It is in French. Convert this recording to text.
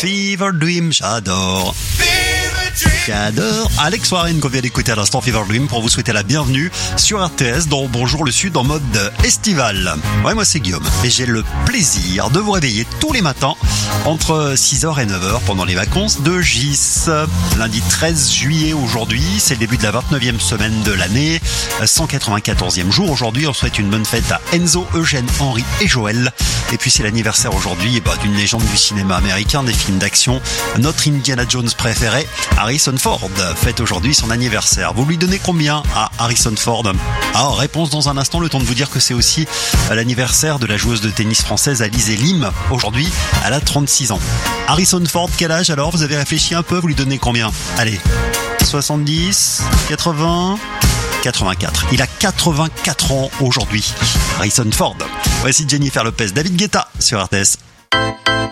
Fever Dream, j'adore. J'adore. Alex Warren qu'on vient d'écouter à l'instant, Fever Dream, pour vous souhaiter la bienvenue sur RTS dans Bonjour le Sud en mode estival. Ouais, moi c'est Guillaume et j'ai le plaisir de vous réveiller tous les matins entre 6h et 9h pendant les vacances de Gis. Lundi 13 juillet aujourd'hui, c'est le début de la 29e semaine de l'année, 194e jour aujourd'hui. On souhaite une bonne fête à Enzo, Eugène, Henri et Joël. Et puis c'est l'anniversaire aujourd'hui d'une légende du cinéma américain, des films d'action, notre Indiana Jones préféré, Harrison Ford, fête aujourd'hui son anniversaire. Vous lui donnez combien à Harrison Ford? Alors, réponse dans un instant, le temps de vous dire que c'est aussi l'anniversaire de la joueuse de tennis française Alizé Lim. Aujourd'hui, elle a 36 ans. Harrison Ford, quel âge alors? Vous avez réfléchi un peu, vous lui donnez combien? Allez, 70, 80, 84. Il a 84 ans aujourd'hui, Harrison Ford. Voici Jennifer Lopez, David Guetta sur RTS.